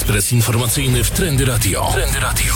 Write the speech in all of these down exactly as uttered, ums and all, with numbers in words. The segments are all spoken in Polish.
Ekspres informacyjny w Trendy Radio. Trendy Radio.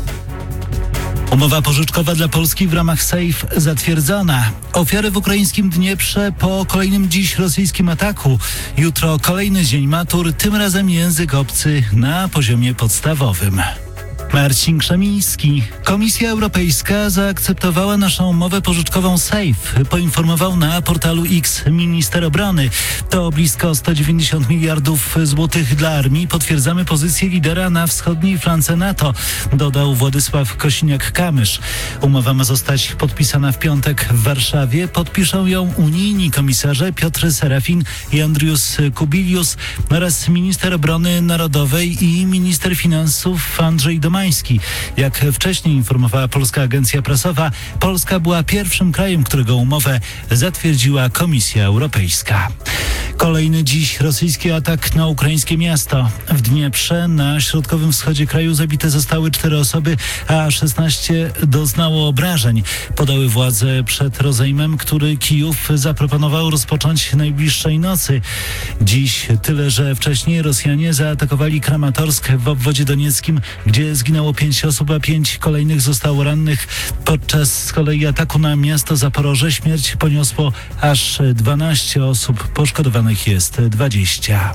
Umowa pożyczkowa dla Polski w ramach SAFE zatwierdzona. Ofiary w ukraińskim Dnieprze po kolejnym dziś rosyjskim ataku. Jutro kolejny dzień matur, tym razem język obcy na poziomie podstawowym. Marcin Krzemiński. Komisja Europejska zaakceptowała naszą umowę pożyczkową SAFE, poinformował na portalu X minister obrony. To blisko sto dziewięćdziesiąt miliardów złotych dla armii. Potwierdzamy pozycję lidera na wschodniej flance NATO, dodał Władysław Kosiniak-Kamysz. Umowa ma zostać podpisana w piątek w Warszawie. Podpiszą ją unijni komisarze Piotr Serafin i Andrius Kubilius oraz minister obrony narodowej i minister finansów Andrzej Domański. Jak wcześniej informowała Polska Agencja Prasowa, Polska była pierwszym krajem, którego umowę zatwierdziła Komisja Europejska. Kolejny dziś rosyjski atak na ukraińskie miasto. W Dnieprze na środkowym wschodzie kraju zabite zostały cztery osoby, a szesnaście doznało obrażeń. Podały władze przed rozejmem, który Kijów zaproponował rozpocząć najbliższej nocy. Dziś tyle, że wcześniej Rosjanie zaatakowali Kramatorsk w obwodzie donieckim, gdzie zginęło pięć osób, a pięć kolejnych zostało rannych. Podczas z kolei ataku na miasto Zaporoże śmierć poniosło aż dwanaście osób, poszkodowanych jest dwadzieścia.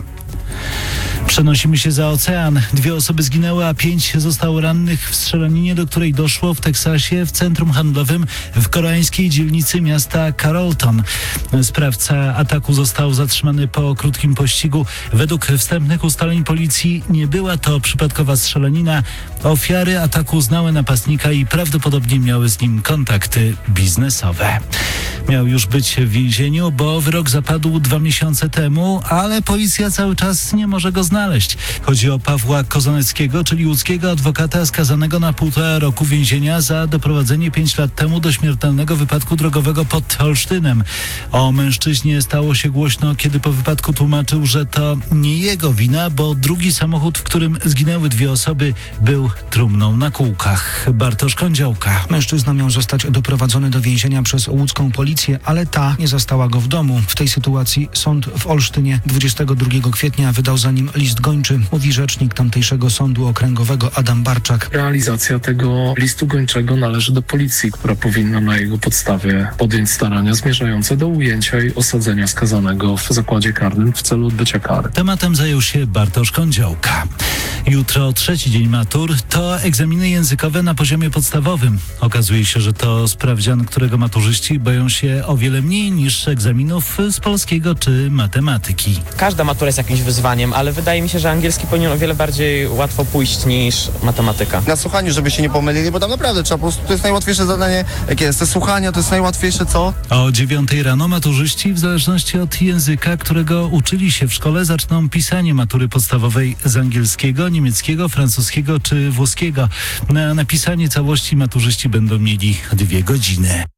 Przenosimy się za ocean. Dwie osoby zginęły, a pięć zostało rannych w strzelaninie, do której doszło w Teksasie w centrum handlowym w koreańskiej dzielnicy miasta Carrollton. Sprawca ataku został zatrzymany po krótkim pościgu. Według wstępnych ustaleń policji nie była to przypadkowa strzelanina. Ofiary ataku znały napastnika i prawdopodobnie miały z nim kontakty biznesowe. Miał już być w więzieniu, bo wyrok zapadł dwa miesiące temu, ale policja cały czas nie może go znaleźć. Chodzi o Pawła Kozaneckiego, czyli łódzkiego adwokata skazanego na półtora roku więzienia za doprowadzenie pięć lat temu do śmiertelnego wypadku drogowego pod Olsztynem. O mężczyźnie stało się głośno, kiedy po wypadku tłumaczył, że to nie jego wina, bo drugi samochód, w którym zginęły dwie osoby, był trumną na kółkach. Bartosz Kądziołka. Mężczyzna miał zostać doprowadzony do więzienia przez łódzką policję, ale ta nie zastała go w domu. W tej sytuacji sąd w Olsztynie dwudziestego drugiego kwietnia wydał za nim list gończy, mówi rzecznik tamtejszego sądu okręgowego Adam Barczak. Realizacja tego listu gończego należy do policji, która powinna na jego podstawie podjąć starania zmierzające do ujęcia i osadzenia skazanego w zakładzie karnym w celu odbycia kary. Tematem zajął się Bartosz Kądziołka. Jutro trzeci dzień matur to egzaminy językowe na poziomie podstawowym. Okazuje się, że to sprawdzian, którego maturzyści boją się o wiele mniej niż egzaminów z polskiego czy matematyki. Każda matura jest jakimś wyzwaniem, ale wydaje mi się, że angielski powinien o wiele bardziej łatwo pójść niż matematyka. Na słuchaniu, żeby się nie pomylili, bo tam naprawdę trzeba po prostu, to jest najłatwiejsze zadanie, jakie jest. Te słuchania to jest najłatwiejsze, co? O dziewiątej rano maturzyści, w zależności od języka, którego uczyli się w szkole, zaczną pisanie matury podstawowej z angielskiego, niemieckiego, francuskiego czy włoskiego. Na napisanie całości maturzyści będą mieli dwie godziny.